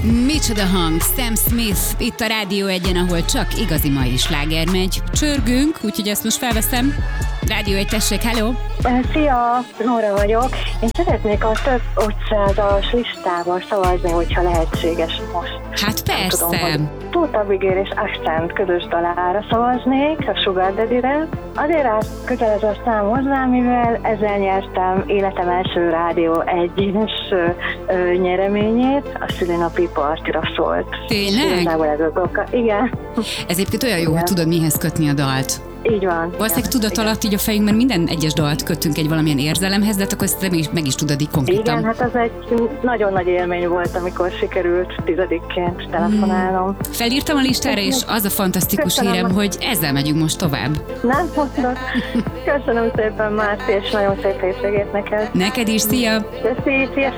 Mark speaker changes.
Speaker 1: Micsoda hang, Sam Smith, itt a Rádió 1-en, ahol csak igazi mai sláger megy. Csörgünk, úgyhogy ezt most felveszem. Rádió 1, tessék, hello!
Speaker 2: Szia, Nóra vagyok. Én szeretnék a több 500-as listával szavazni, hogyha lehetséges most.
Speaker 1: Hát persze!
Speaker 2: Nem tudom, hogy Tóth Abigail és Accent közös dalára szavaznék, a Sugar Daddy-re. Azért állt kötelező a szám hozzá, mivel ezzel nyertem életem első Rádió 1-es nyereményét, a szülinapi partira szólt.
Speaker 1: Tényleg?
Speaker 2: Igen.
Speaker 1: Ez egyébként olyan jó, hogy tudod mihez kötni a dalt.
Speaker 2: Így van.
Speaker 1: Valószínűleg tudat alatt így a fejünkben minden egyes dalt kötünk egy valamilyen érzelemhez, de hát akkor ezt meg is tudod így konkrétan.
Speaker 2: Igen, hát az egy nagyon nagy élmény volt, amikor sikerült 10-ként telefonálnom.
Speaker 1: Felírtam a listára, és az a fantasztikus hírem, hogy ezzel megyünk most tovább.
Speaker 2: Nem mondod. Köszönöm szépen, Márti, és nagyon szép hétvégét neked.
Speaker 1: Neked is, szia!
Speaker 2: Szia!